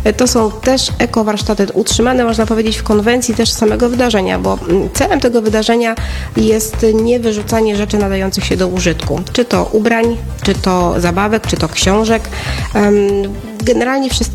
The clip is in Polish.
To są też ekowarsztaty utrzymane, można powiedzieć, w konwencji też samego wydarzenia, bo celem tego wydarzenia jest nie wyrzucanie rzeczy nadających się do użytku. Czy to ubrań, czy to zabawek, czy to książek. Generalnie wszystkie